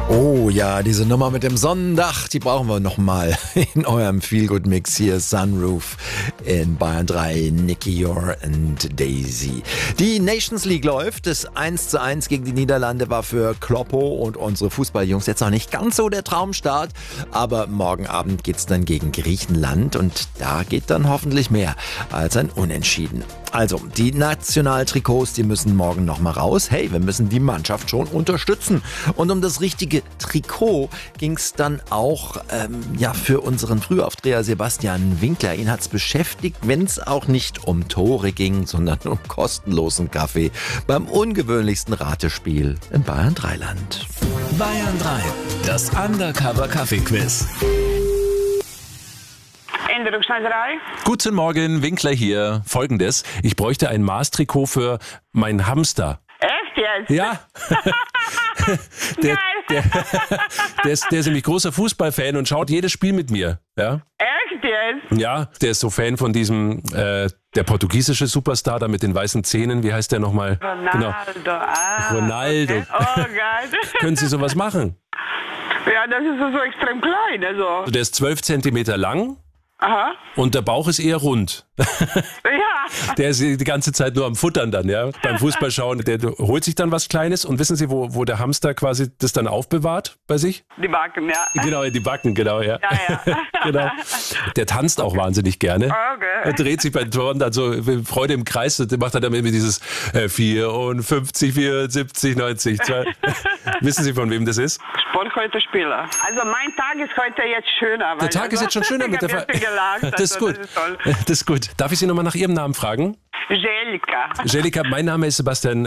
Oh ja, diese Nummer mit dem Sonnendach, die brauchen wir nochmal in eurem Feel-Good-Mix hier, Sunroof in Bayern 3, Nicky Yor und Daisy. Die Nations League läuft, das 1:1 gegen die Niederlande war für Kloppo und unsere Fußballjungs jetzt noch nicht ganz so der Traumstart, aber morgen Abend geht's dann gegen Griechenland und da geht dann hoffentlich mehr als ein Unentschieden. Also, die Nationaltrikots, die müssen morgen nochmal raus. Hey, wir müssen die Mannschaft schon unterstützen. Und um das richtige Trikot ging's dann auch für unseren Frühaufdreher Sebastian Winkler. Ihn hat's beschäftigt, wenn's auch nicht um Tore ging, sondern um kostenlosen Kaffee beim ungewöhnlichsten Ratespiel in Bayern 3 Land. Bayern 3, das Undercover-Kaffee-Quiz. Guten Morgen, Winkler hier. Folgendes, ich bräuchte ein Maßtrikot für meinen Hamster. Echt jetzt? Ja. Der ist nämlich großer Fußballfan und schaut jedes Spiel mit mir. Ja? Echt jetzt? Ja, der ist so Fan von diesem, der portugiesische Superstar da mit den weißen Zähnen. Wie heißt der nochmal? Ronaldo. Genau. Ronaldo. Okay. Oh Gott. Können Sie sowas machen? Ja, das ist so extrem klein. Also. Der ist 12 Zentimeter lang. Aha. Und der Bauch ist eher rund. Ja. Der ist die ganze Zeit nur am Futtern dann, ja. Beim Fußballschauen, der holt sich dann was Kleines. Und wissen Sie, wo der Hamster quasi das dann aufbewahrt bei sich? Die Backen, ja. Genau, in die Backen, genau, ja. Ja. Genau. Der tanzt auch wahnsinnig gerne. Okay. Er dreht sich bei den Toren dann so Freude im Kreis. Der macht dann immer dieses 54, 74, 90. Wissen Sie, von wem das ist? Sport heute Spieler. Also mein Tag ist heute jetzt schöner. Der Tag ist jetzt schon schöner mit der gelacht. Das ist gut. Das ist toll. Das ist gut. Darf ich Sie nochmal nach Ihrem Namen fragen? Jelika. Jelika, mein Name ist Sebastian